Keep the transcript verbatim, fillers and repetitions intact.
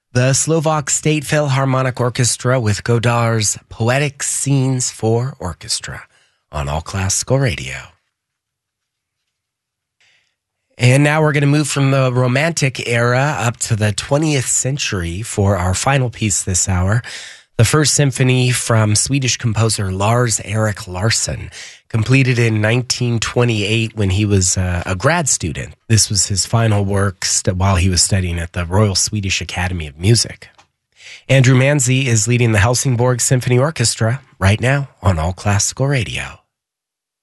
The Slovak State Philharmonic Orchestra with Godard's Poetic Scenes for Orchestra on All Classical Radio. And now we're going to move from the Romantic era up to the twentieth century for our final piece this hour. The First Symphony from Swedish composer Lars-Erik Larsson, completed in nineteen twenty-eight when he was uh, a grad student. This was his final work st- while he was studying at the Royal Swedish Academy of Music. Andrew Manze is leading the Helsingborg Symphony Orchestra right now on All Classical Radio.